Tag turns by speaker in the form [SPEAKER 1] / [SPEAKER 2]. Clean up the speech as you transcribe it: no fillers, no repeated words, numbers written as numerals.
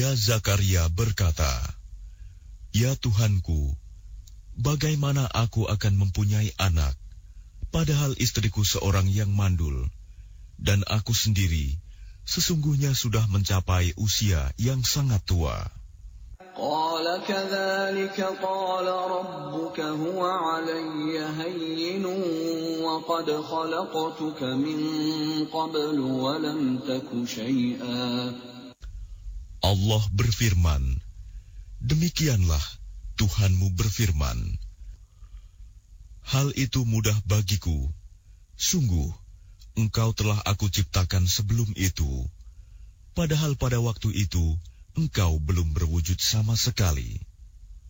[SPEAKER 1] Ia Zakaria berkata, "Ya Tuhanku, bagaimana aku akan mempunyai anak, padahal istriku seorang yang mandul, dan aku sendiri sesungguhnya sudah mencapai usia yang sangat tua."
[SPEAKER 2] قال كذلك قال ربك هو علي هين وقد خلقتك من قبل ولم تك شيئا.
[SPEAKER 1] Allah berfirman, "Demikianlah Tuhanmu berfirman, hal itu mudah bagiku. Sungguh, engkau telah aku ciptakan sebelum itu, padahal pada waktu itu engkau belum berwujud sama sekali."